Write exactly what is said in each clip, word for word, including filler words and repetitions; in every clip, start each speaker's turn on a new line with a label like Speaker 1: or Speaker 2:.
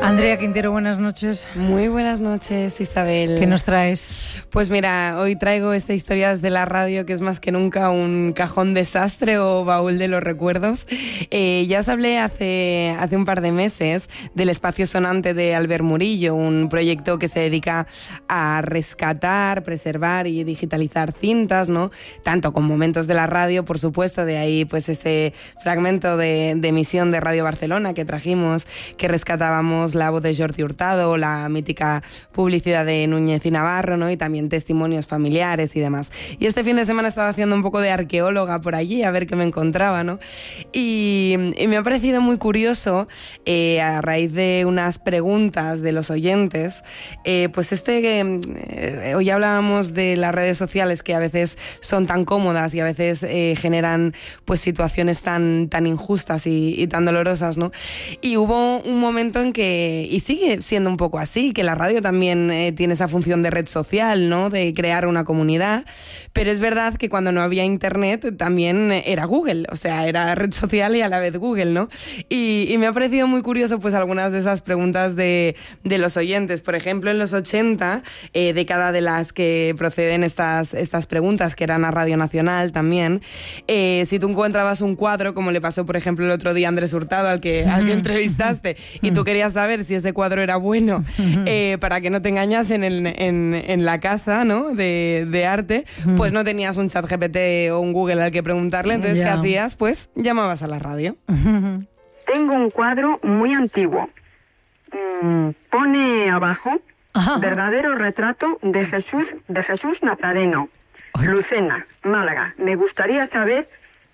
Speaker 1: Andrea Quintero, buenas noches.
Speaker 2: Muy buenas noches, Isabel.
Speaker 1: ¿Qué nos traes?
Speaker 2: Pues mira, hoy traigo esta Historias de la Radio, que es más que nunca un cajón desastre o baúl de los recuerdos. Eh, ya os hablé hace, hace un par de meses del Espacio Sonante de Albert Murillo, un proyecto que se dedica a rescatar, preservar y digitalizar cintas, ¿no? Tanto con momentos de la radio, por supuesto, de ahí pues ese fragmento de, de emisión de Radio Barcelona que trajimos, que rescatábamos la voz de Jordi Hurtado, la mítica publicidad de Núñez y Navarro, ¿no? Y también testimonios familiares y demás. Y este fin de semana estaba haciendo un poco de arqueóloga por allí, a ver qué me encontraba, ¿no? Y, y me ha parecido muy curioso, eh, a raíz de unas preguntas de los oyentes, eh, pues este, eh, hoy hablábamos de las redes sociales que a veces son tan cómodas y a veces eh, generan pues situaciones tan, tan injustas y, y tan dolorosas, ¿no? Y hubo un momento en que, y sigue siendo un poco así, que la radio también eh, tiene esa función de red social, ¿no? De crear una comunidad, pero es verdad que cuando no había internet también era Google, o sea, era red social y a la vez Google, ¿no? Y, y me ha parecido muy curioso pues algunas de esas preguntas de, de los oyentes. Por ejemplo, en los ochenta, eh, década de las que proceden estas, estas preguntas, que eran a Radio Nacional también, eh, si tú encontrabas un cuadro, como le pasó por ejemplo el otro día a Andrés Hurtado, al que, al que entrevistaste, y tú querías saber si ese cuadro era bueno, eh, para que no te engañasen en, en, en la casa, ¿no? de, de arte, pues no tenías un chat G P T o un Google al que preguntarle, entonces yeah. ¿qué hacías? Pues llamabas a la radio.
Speaker 3: Tengo un cuadro muy antiguo. Mm, pone abajo, Ajá. verdadero retrato de Jesús, de Jesús Nazareno, Ay. Lucena, Málaga. Me gustaría saber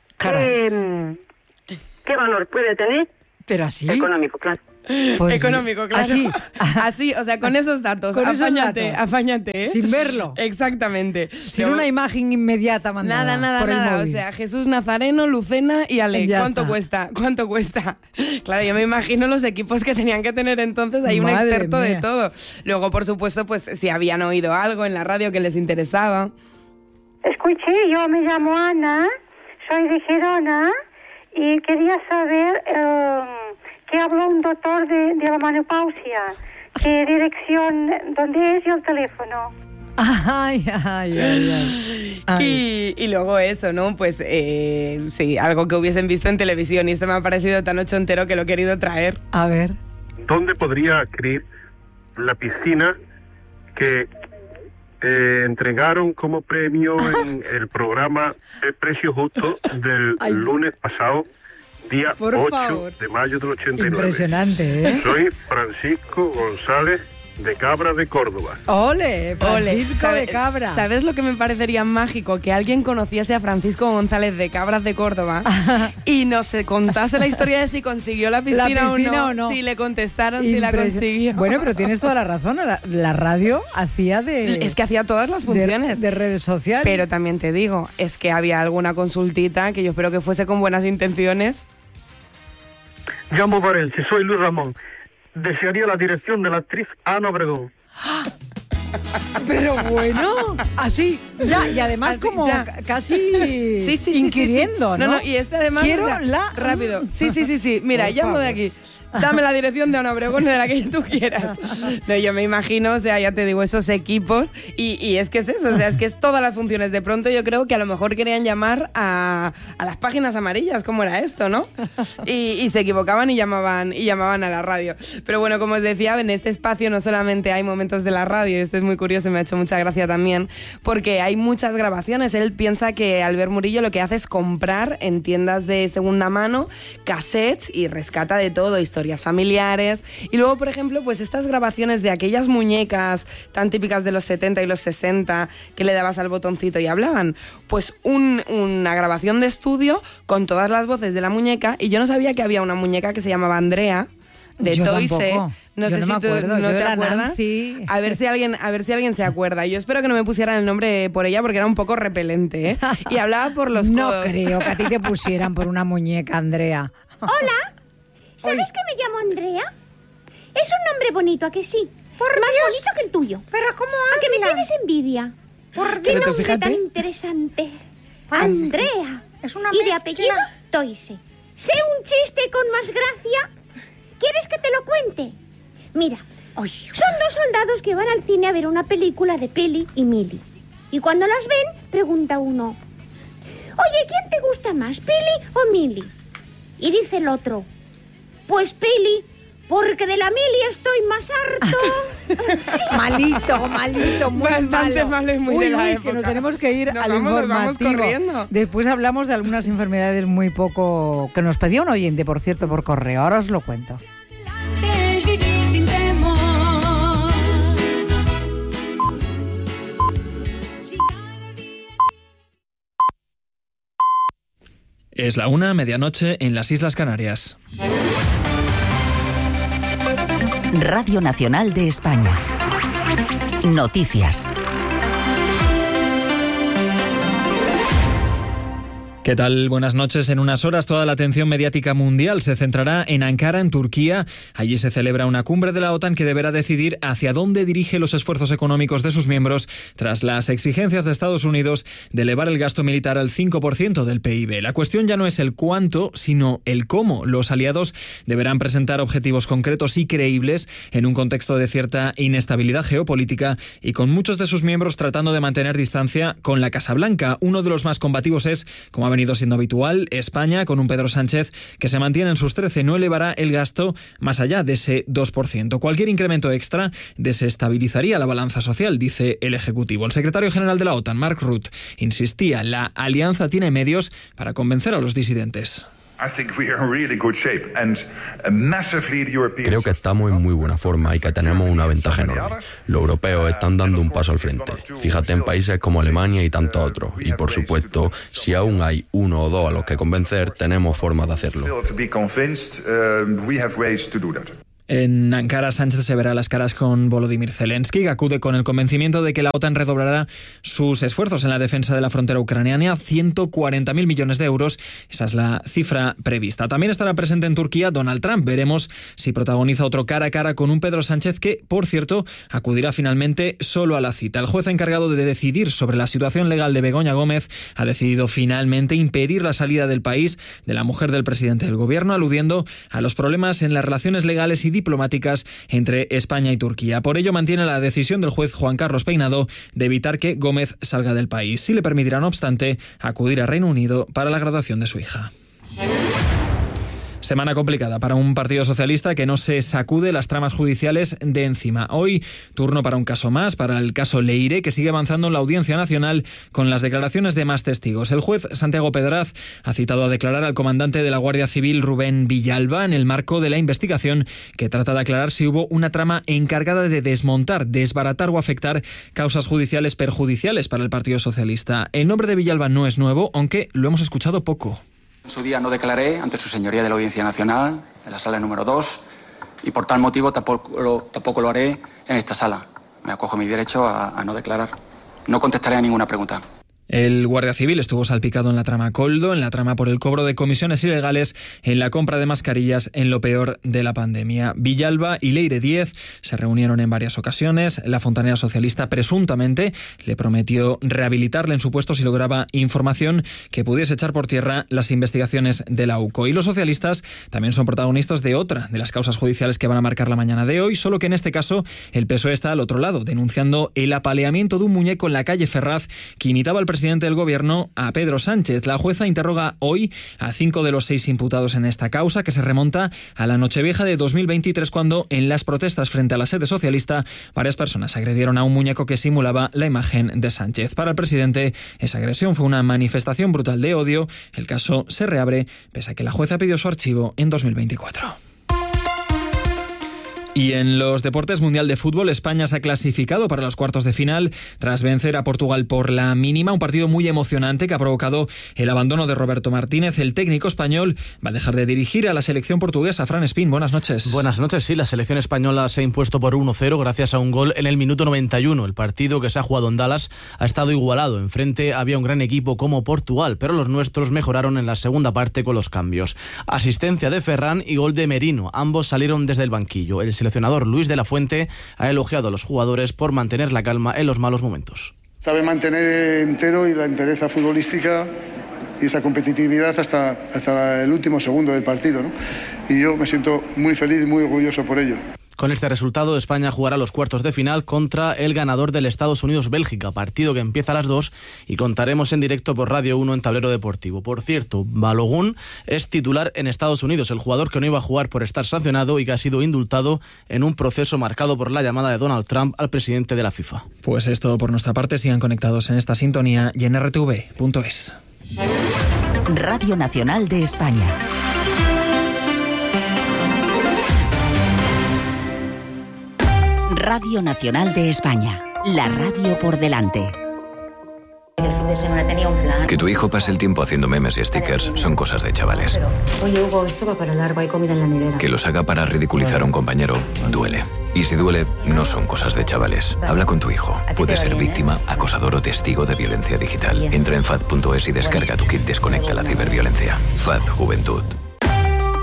Speaker 3: qué, qué valor puede tener.
Speaker 1: Pero así.
Speaker 3: Económico, claro.
Speaker 2: Pues económico, claro.
Speaker 1: Así.
Speaker 2: Así, o sea, con esos datos.
Speaker 1: Con
Speaker 2: afáñate,
Speaker 1: esos datos.
Speaker 2: afáñate, ¿eh?
Speaker 1: Sin verlo.
Speaker 2: Exactamente.
Speaker 1: Sin Luego, una imagen inmediata mandada.
Speaker 2: Nada, nada,
Speaker 1: por el
Speaker 2: nada.
Speaker 1: móvil.
Speaker 2: O sea, Jesús Nazareno, Lucena y Ale. Ya ¿Cuánto está. cuesta? ¿Cuánto cuesta? Claro, yo me imagino los equipos que tenían que tener entonces. Hay un Madre experto mía. de todo. Luego, por supuesto, pues si habían oído algo en la radio que les interesaba.
Speaker 4: Escuché, yo me llamo Ana, soy de Gerona y quería saber... Uh, que habló un doctor de, de la menopausia, qué dirección, dónde es y el teléfono.
Speaker 1: Ay, ay, ay, ay. ay.
Speaker 2: Y, y luego eso, ¿no? Pues eh, sí, algo que hubiesen visto en televisión, y esto me ha parecido tan ochentero que lo he querido traer.
Speaker 1: A ver.
Speaker 5: ¿Dónde podría adquirir la piscina que eh, entregaron como premio en el programa El Precio Justo del ay. lunes pasado? Día Por ocho favor. de mayo del ochenta y nueve.
Speaker 1: Impresionante, ¿eh?
Speaker 5: Soy Francisco González de Cabra de Córdoba.
Speaker 1: ¡Ole! Francisco
Speaker 2: Ole.
Speaker 1: de Cabra.
Speaker 2: ¿Sabes lo que me parecería mágico? Que alguien conociese a Francisco González de Cabras de Córdoba y nos contase la historia de si consiguió la piscina,
Speaker 1: la piscina
Speaker 2: o, no,
Speaker 1: o no.
Speaker 2: Si le contestaron, Impres- si la consiguió.
Speaker 1: Bueno, pero tienes toda la razón. La, la radio hacía de...
Speaker 2: Es que hacía todas las funciones.
Speaker 1: De, de redes sociales.
Speaker 2: Pero también te digo, es que había alguna consultita que yo espero que fuese con buenas intenciones.
Speaker 5: Llamo por él, si soy Luis Ramón. Desearía la dirección de la actriz Ana Obregón.
Speaker 1: Pero bueno, así, ya, y además así, como ya. casi
Speaker 2: sí, sí,
Speaker 1: inquiriendo,
Speaker 2: sí, sí.
Speaker 1: ¿no?
Speaker 2: No, no, y este además...
Speaker 1: Quiero
Speaker 2: o sea,
Speaker 1: la...
Speaker 2: Rápido, sí, sí, sí, sí, mira, por llamo favor. de aquí. Dame la dirección de Ana Obregón, de la que tú quieras. No, yo me imagino, o sea, ya te digo, esos equipos, y, y es que es eso, o sea, es que es todas las funciones. De pronto yo creo que a lo mejor querían llamar a, a las páginas amarillas, como era esto, ¿no? Y, y se equivocaban y llamaban, y llamaban a la radio. Pero bueno, como os decía, en este espacio no solamente hay momentos de la radio, y esto es muy curioso y me ha hecho mucha gracia también, porque hay muchas grabaciones. Él piensa que Albert Murillo lo que hace es comprar en tiendas de segunda mano cassettes y rescata de todo, historias familiares. Y luego, por ejemplo, pues estas grabaciones de aquellas muñecas tan típicas de los setenta y los sesenta que le dabas al botoncito y hablaban, pues un, una grabación de estudio con todas las voces de la muñeca. Y yo no sabía que había una muñeca que se llamaba Andrea, de
Speaker 1: yo
Speaker 2: Toise.
Speaker 1: Tampoco.
Speaker 2: No
Speaker 1: yo
Speaker 2: sé
Speaker 1: no
Speaker 2: si
Speaker 1: me
Speaker 2: tú
Speaker 1: acuerdo.
Speaker 2: no
Speaker 1: yo
Speaker 2: te
Speaker 1: era
Speaker 2: acuerdas.
Speaker 1: Nancy.
Speaker 2: A ver si alguien, a ver si alguien se acuerda. Yo espero que no me pusieran el nombre por ella porque era un poco repelente, ¿eh? Y hablaba por los
Speaker 1: No
Speaker 2: codos.
Speaker 1: creo que a ti te pusieran por una muñeca, Andrea.
Speaker 6: Hola. ¿Sabes Oye. que me llamo Andrea? Es un nombre bonito, ¿a que sí?
Speaker 4: Por
Speaker 6: Más
Speaker 4: Dios.
Speaker 6: bonito que el tuyo.
Speaker 4: ¿Pero cómo
Speaker 6: habla? ¿A que me tienes envidia?
Speaker 4: ¿Por
Speaker 6: qué nombre
Speaker 2: fíjate.
Speaker 6: tan interesante? Andrea.
Speaker 4: Es una
Speaker 6: y de
Speaker 4: mezcla.
Speaker 6: apellido, Toise. Sé un chiste con más gracia. ¿Quieres que te lo cuente? Mira, son dos soldados que van al cine a ver una película de Peli y Mili. Y cuando las ven, pregunta uno: oye, ¿quién te gusta más, Peli o Mili? Y dice el otro: pues Peli, porque de la Mili estoy más harto.
Speaker 1: Malito, malito, muy
Speaker 2: Bastante
Speaker 1: malo.
Speaker 2: malo y muy
Speaker 1: uy,
Speaker 2: de la
Speaker 1: uy,
Speaker 2: época.
Speaker 1: que nos tenemos que ir
Speaker 2: Nos
Speaker 1: al
Speaker 2: vamos, nos vamos
Speaker 1: informativo.
Speaker 2: corriendo.
Speaker 1: Después hablamos de algunas enfermedades muy poco... que nos pedía un oyente, por cierto, por correo. Ahora os lo cuento.
Speaker 7: Es la una, medianoche en las Islas Canarias.
Speaker 8: Radio Nacional de España. Noticias.
Speaker 7: ¿Qué tal? Buenas noches. En unas horas toda la atención mediática mundial se centrará en Ankara, en Turquía. Allí se celebra una cumbre de la OTAN que deberá decidir hacia dónde dirige los esfuerzos económicos de sus miembros tras las exigencias de Estados Unidos de elevar el gasto militar al cinco por ciento del P I B. La cuestión ya no es el cuánto, sino el cómo. Los aliados deberán presentar objetivos concretos y creíbles en un contexto de cierta inestabilidad geopolítica y con muchos de sus miembros tratando de mantener distancia con la Casa Blanca. Uno de los más combativos es, como ha venido siendo habitual, España, con un Pedro Sánchez que se mantiene en sus trece, no elevará el gasto más allá de ese dos por ciento. Cualquier incremento extra desestabilizaría la balanza social, dice el Ejecutivo. El secretario general de la OTAN, Mark Rutte, insistía: la alianza tiene medios para convencer a los disidentes.
Speaker 9: Creo que estamos en muy buena forma y que tenemos una ventaja enorme. Los europeos están dando un paso al frente. Fíjate en países como Alemania y tantos otros. Y por supuesto, si aún hay uno o dos a los que convencer, tenemos formas de hacerlo.
Speaker 7: En Ankara, Sánchez se verá las caras con Volodymyr Zelensky, que acude con el convencimiento de que la OTAN redoblará sus esfuerzos en la defensa de la frontera ucraniana, ciento cuarenta mil millones de euros. Esa es la cifra prevista. También estará presente en Turquía Donald Trump. Veremos si protagoniza otro cara a cara con un Pedro Sánchez que, por cierto, acudirá finalmente solo a la cita. El juez encargado de decidir sobre la situación legal de Begoña Gómez ha decidido finalmente impedir la salida del país de la mujer del presidente del gobierno, aludiendo a los problemas en las relaciones legales y diplomáticas entre España y Turquía. Por ello mantiene la decisión del juez Juan Carlos Peinado de evitar que Gómez salga del país. Sí le permitirá, no obstante, acudir a Reino Unido para la graduación de su hija. Semana complicada para un partido socialista que no se sacude las tramas judiciales de encima. Hoy, turno para un caso más, para el caso Leire, que sigue avanzando en la Audiencia Nacional con las declaraciones de más testigos. El juez Santiago Pedraz ha citado a declarar al comandante de la Guardia Civil, Rubén Villalba, en el marco de la investigación que trata de aclarar si hubo una trama encargada de desmontar, desbaratar o afectar causas judiciales perjudiciales para el Partido Socialista. El nombre de Villalba no es nuevo, aunque lo hemos escuchado poco.
Speaker 10: En su día no declaré ante su señoría de la Audiencia Nacional, en la sala número dos, y por tal motivo tampoco lo, tampoco lo haré en esta sala. Me acojo a mi derecho a, a no declarar. No contestaré a ninguna pregunta.
Speaker 7: El Guardia Civil estuvo salpicado en la trama Coldo, en la trama por el cobro de comisiones ilegales, en la compra de mascarillas en lo peor de la pandemia. Villalba y Leire Díez se reunieron en varias ocasiones. La fontanera socialista presuntamente le prometió rehabilitarle en su puesto si lograba información que pudiese echar por tierra las investigaciones de la U C O. Y los socialistas también son protagonistas de otra de las causas judiciales que van a marcar la mañana de hoy, solo que en este caso el P S O E está al otro lado, denunciando el apaleamiento de un muñeco en la calle Ferraz que imitaba al presidente del gobierno, a Pedro Sánchez. La jueza interroga hoy a cinco de los seis imputados en esta causa, que se remonta a la Nochevieja de dos mil veintitrés, cuando en las protestas frente a la sede socialista varias personas agredieron a un muñeco que simulaba la imagen de Sánchez. Para el presidente, esa agresión fue una manifestación brutal de odio. El caso se reabre pese a que la jueza pidió su archivo en dos mil veinticuatro. Y en los deportes, Mundial de Fútbol, España se ha clasificado para los cuartos de final tras vencer a Portugal por la mínima, un partido muy emocionante que ha provocado el abandono de Roberto Martínez. El técnico español va a dejar de dirigir a la selección portuguesa. Fran Espín, buenas noches.
Speaker 11: Buenas noches, sí, la selección española se ha impuesto por uno cero gracias a un gol en el minuto noventa y uno. El partido, que se ha jugado en Dallas, ha estado igualado. Enfrente había un gran equipo como Portugal, pero los nuestros mejoraron en la segunda parte con los cambios. Asistencia de Ferran y gol de Merino, ambos salieron desde el banquillo. El El seleccionador Luis de la Fuente ha elogiado a los jugadores por mantener la calma en los malos momentos.
Speaker 12: Sabe mantener entero y la entereza futbolística y esa competitividad hasta, hasta el último segundo del partido, ¿no? Y yo me siento muy feliz y muy orgulloso por ello.
Speaker 11: Con este resultado, España jugará los cuartos de final contra el ganador del Estados Unidos-Bélgica, partido que empieza a las dos y contaremos en directo por Radio uno en Tablero Deportivo. Por cierto, Balogun es titular en Estados Unidos, el jugador que no iba a jugar por estar sancionado y que ha sido indultado en un proceso marcado por la llamada de Donald Trump al presidente de la FIFA.
Speaker 7: Pues es todo por nuestra parte. Sigan conectados en esta sintonía y en R T V punto es.
Speaker 8: Radio Nacional de España. Radio Nacional de España. La radio por delante.
Speaker 13: El fin de semana tenía un plan.
Speaker 14: Que tu hijo pase el tiempo haciendo memes y stickers son cosas de chavales.
Speaker 13: Oye, Hugo, esto va para largo, hay comida en la nevera.
Speaker 14: Que los haga para ridiculizar a un compañero duele. Y si duele, no son cosas de chavales. Habla con tu hijo. Puede ser víctima, acosador o testigo de violencia digital. Entra en F A D punto es y descarga tu kit Desconecta la ciberviolencia. F A D Juventud.